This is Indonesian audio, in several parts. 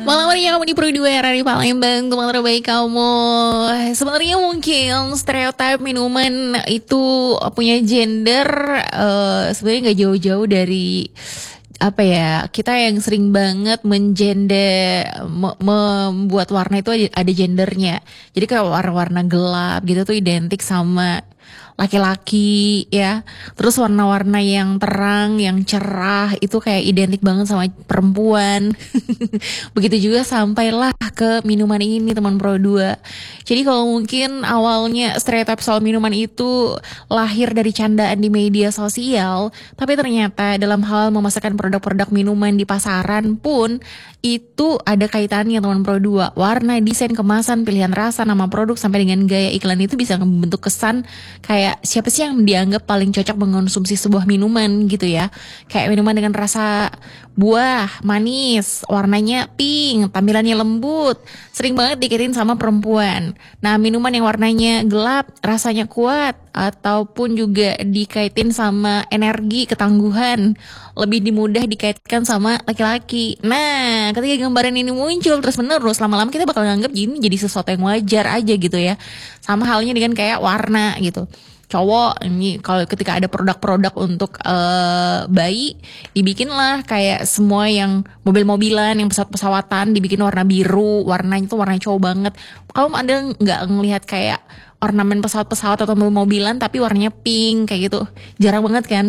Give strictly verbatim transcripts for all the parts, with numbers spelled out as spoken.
Malam hari kamu di Pro dua dari Palembang, teman terbaik kamu. Sebenarnya mungkin stereotip minuman itu punya gender uh, sebenarnya nggak jauh-jauh dari apa ya, kita yang sering banget menjende me- membuat warna itu ada, ada gendernya. Jadi kayak warna-warna gelap gitu tuh identik sama laki-laki ya. Terus warna-warna yang terang, yang cerah itu kayak identik banget sama perempuan. Begitu juga sampailah ke minuman ini teman Pro dua. Jadi kalau mungkin awalnya stereotip soal minuman itu lahir dari candaan di media sosial, tapi ternyata dalam hal memasarkan produk-produk minuman di pasaran pun itu ada kaitannya teman Pro dua. Warna, desain, kemasan, pilihan rasa, nama produk sampai dengan gaya iklan itu bisa membentuk kesan kayak siapa sih yang dianggap paling cocok mengonsumsi sebuah minuman gitu ya. Kayak minuman dengan rasa buah, manis, warnanya pink, tampilannya lembut, sering banget dikaitin sama perempuan. Nah, minuman yang warnanya gelap, rasanya kuat, ataupun juga dikaitin sama energi, ketangguhan, lebih dimudah dikaitkan sama laki-laki. Nah, ketika gambaran ini muncul terus menerus, lama-lama kita bakal nganggap ini jadi sesuatu yang wajar aja gitu ya. Sama halnya dengan kayak warna gitu. Cowok ini kalau ketika ada produk-produk untuk uh, bayi, dibikinlah kayak semua yang mobil-mobilan, yang pesawat-pesawatan dibikin warna biru, warnanya itu warna cowok banget. Kamu ada nggak ngelihat kayak ornamen pesawat-pesawat atau mobil-mobilan tapi warnanya pink kayak gitu? Jarang banget kan?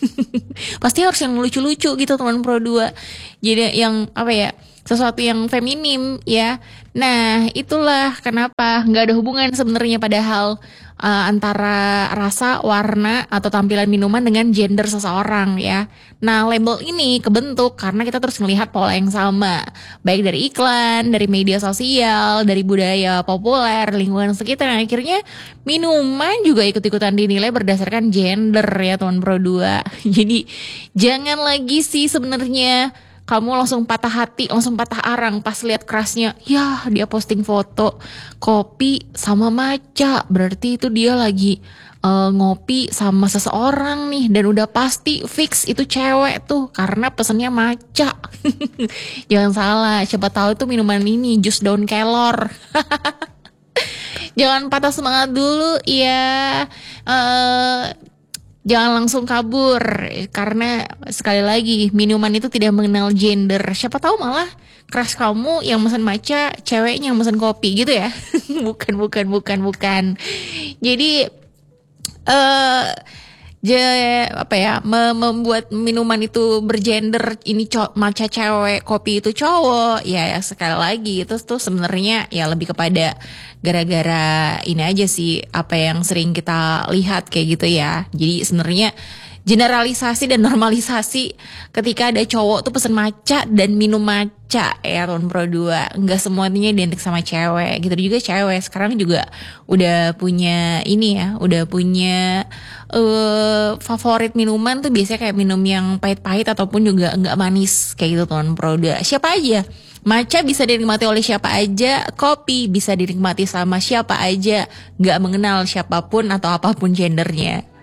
Pasti harus yang lucu-lucu gitu teman Pro dua. Jadi yang apa ya, sesuatu yang feminim ya. Nah itulah kenapa nggak ada hubungan sebenarnya padahal uh, antara rasa, warna atau tampilan minuman dengan gender seseorang ya. Nah label ini kebentuk karena kita terus melihat pola yang sama, baik dari iklan, dari media sosial, dari budaya populer, lingkungan sekitar. Nah, akhirnya minuman juga ikut-ikutan dinilai berdasarkan gender ya teman Pro dua. Jadi jangan lagi sih sebenarnya kamu langsung patah hati, langsung patah arang pas lihat kerasnya. Ya, dia posting foto kopi sama matcha. Berarti itu dia lagi uh, ngopi sama seseorang nih. Dan udah pasti fix itu cewek tuh karena pesennya matcha. Jangan salah, siapa tahu itu minuman ini jus daun kelor. Jangan patah semangat dulu ya. Uh, Jangan langsung kabur karena sekali lagi minuman itu tidak mengenal gender. Siapa tahu malah crush kamu yang mesen matcha, ceweknya yang mesen kopi gitu ya. Bukan, bukan, bukan, bukan. Jadi eh uh, apa ya, membuat minuman itu bergender, ini co- matcha cewek, kopi itu cowok. Ya, ya sekali lagi itu tuh sebenarnya ya lebih kepada gara-gara ini aja sih, apa yang sering kita lihat kayak gitu ya. Jadi sebenarnya generalisasi dan normalisasi ketika ada cowok tuh pesen matcha dan minum matcha ya teman Pro dua. Enggak semuanya identik sama cewek. Gitu juga cewek sekarang juga udah punya ini ya, udah punya uh, favorit minuman tuh biasanya kayak minum yang pahit-pahit ataupun juga enggak manis kayak gitu teman Pro dua. Siapa aja? Matcha bisa dinikmati oleh siapa aja, kopi bisa dinikmati sama siapa aja, gak mengenal siapapun atau apapun gendernya.